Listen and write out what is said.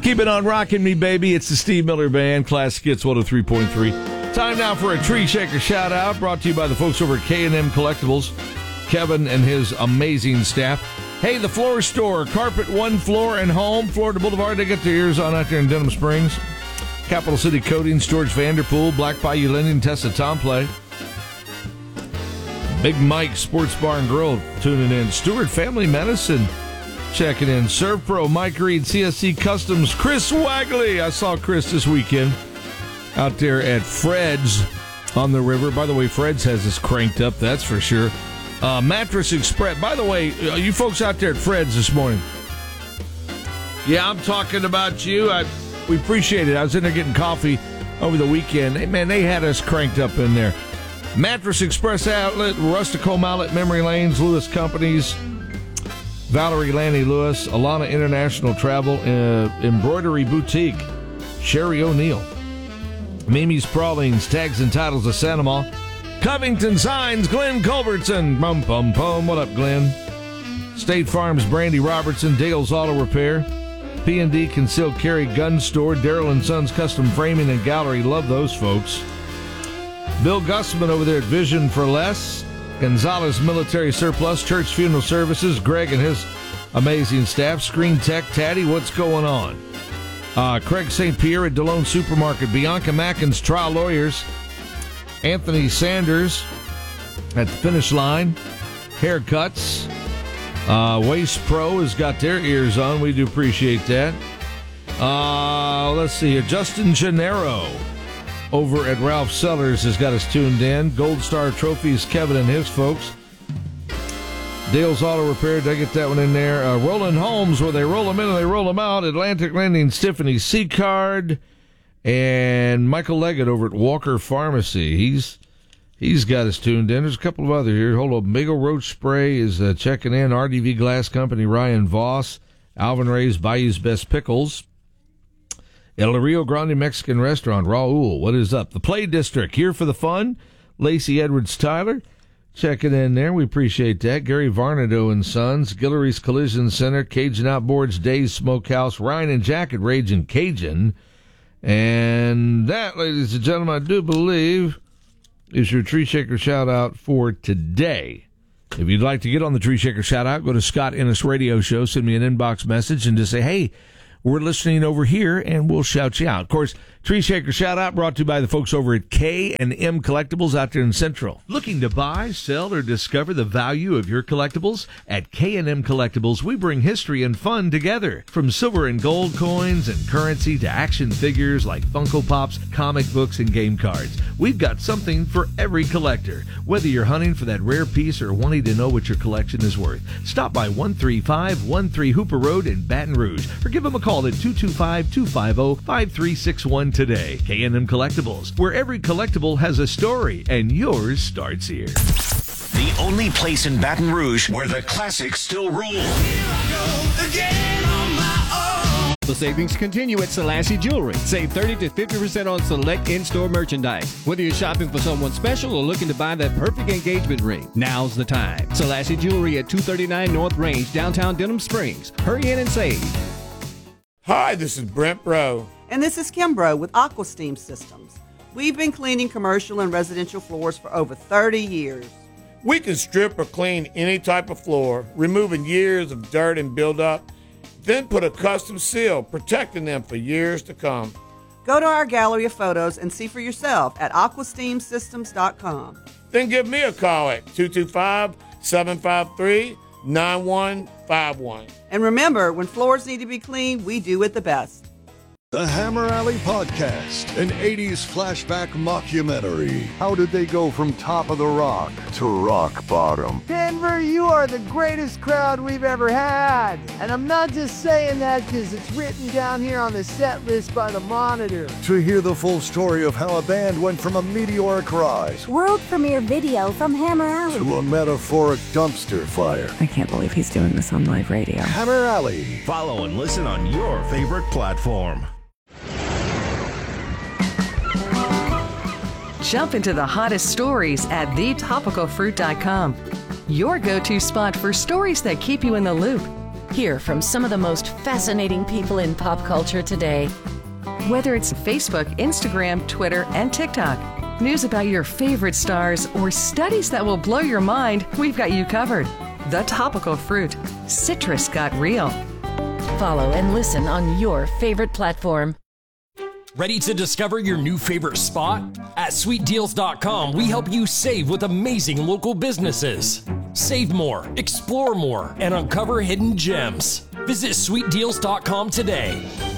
Keep it on rocking me, baby. It's the Steve Miller Band, Classic Hits 103.3. Time now for a Tree Shaker shout-out, brought to you by the folks over at K&M Collectibles, Kevin and his amazing staff. Hey, the Floor Store, Carpet One Floor and Home, Florida Boulevard. They get their ears on out there in Denham Springs. Capital City Coatings, George Vanderpool, Black Bayou Lending, Tessa Tomplay. Big Mike Sports Bar and Grill tuning in. Stewart Family Medicine checking in. Serve Pro, Mike Reed, CSC Customs, Chris Wagley. I saw Chris this weekend out there at Fred's on the river. By the way, Fred's has us cranked up, that's for sure. Mattress Express. By the way, you folks out there at Fred's this morning. Yeah, I'm talking about you. We appreciate it. I was in there getting coffee over the weekend. Hey, man, they had us cranked up in there. Mattress Express Outlet, Rusticome Outlet, Memory Lanes, Lewis Companies, Valerie Lanny Lewis, Alana International Travel, Embroidery Boutique, Sherry O'Neill, Mimi's Pralines, Tags and Titles of Sandoval, Covington Signs, Glenn Culbertson, bum bum bum. What up, Glenn? State Farm's Brandy Robertson, Dale's Auto Repair, P&D Concealed Carry Gun Store, Darrell & Sons Custom Framing and Gallery. Love those folks. Bill Gussman over there at Vision for Less, Gonzalez Military Surplus, Church Funeral Services, Greg and his amazing staff, Screen Tech, Taddy, what's going on? Craig St. Pierre at DeLone Supermarket, Bianca Mackin's Trial Lawyers, Anthony Sanders at the Finish Line, Haircuts, Waste Pro has got their ears on. We do appreciate that. Let's see here. Justin Gennaro over at Ralph Sellers has got us tuned in. Gold Star Trophies, Kevin and his folks. Dale's Auto Repair, did I get that one in there? Roland Homes, where they roll them in and they roll them out. Atlantic Lending, Tiffany Seacard, and Michael Leggett over at Walker Pharmacy. He's got us tuned in. There's a couple of other here. Hold on. Migo Roach Spray is checking in. RDV Glass Company, Ryan Voss. Alvin Ray's Bayou's Best Pickles. El Rio Grande Mexican Restaurant, Raul, what is up? The Play District, here for the fun. Lacey Edwards Tyler, checking in there. We appreciate that. Gary Varnado and Sons, Guillory's Collision Center, Cajun Outboards, Days Smokehouse, Ryan and Jack at Ragin' Cajun. And that, ladies and gentlemen, I do believe is your Tree Shaker shout-out for today. If you'd like to get on the Tree Shaker shout-out, go to Scott Ennis Radio Show, send me an inbox message, and just say, hey, we're listening over here, and we'll shout you out. Of course, Tree Shaker shout-out brought to you by the folks over at K&M Collectibles out there in Central. Looking to buy, sell, or discover the value of your collectibles? At K&M Collectibles, we bring history and fun together. From silver and gold coins and currency to action figures like Funko Pops, comic books, and game cards, we've got something for every collector. Whether you're hunting for that rare piece or wanting to know what your collection is worth, stop by 13513 Hooper Road in Baton Rouge, or give them a call at 225-250-5361 today. K&M Collectibles, where every collectible has a story, and yours starts here. The only place in Baton Rouge where the classics still rule. Here I go again on my own. The savings continue at Selassie Jewelry. Save 30 to 50% on select in-store merchandise. Whether you're shopping for someone special or looking to buy that perfect engagement ring, now's the time. Selassie Jewelry at 239 North Range, downtown Denham Springs. Hurry in and save. Hi, this is Brent Bro. And this is Kim Bro with AquaSteam Systems. We've been cleaning commercial and residential floors for over 30 years. We can strip or clean any type of floor, removing years of dirt and buildup, then put a custom seal, protecting them for years to come. Go to our gallery of photos and see for yourself at aquasteamsystems.com. Then give me a call at 225-753-9151. And remember, when floors need to be cleaned, we do it the best. The Hammer Alley Podcast, an 80s flashback mockumentary. How did they go from top of the rock to rock bottom? Denver, you are the greatest crowd we've ever had. And I'm not just saying that because it's written down here on the set list by the Monitor. To hear the full story of how a band went from a meteoric rise, world premiere video from Hammer Alley, to a metaphoric dumpster fire. I can't believe he's doing this on live radio. Hammer Alley. Follow and listen on your favorite platform. Jump into the hottest stories at thetopicalfruit.com. Your go-to spot for stories that keep you in the loop. Hear from some of the most fascinating people in pop culture today. Whether it's Facebook, Instagram, Twitter, and TikTok, news about your favorite stars, or studies that will blow your mind, we've got you covered. The Topical Fruit. Citrus got real. Follow and listen on your favorite platform. Ready to discover your new favorite spot? At sweetdeals.com, we help you save with amazing local businesses. Save more, explore more, and uncover hidden gems. Visit sweetdeals.com today.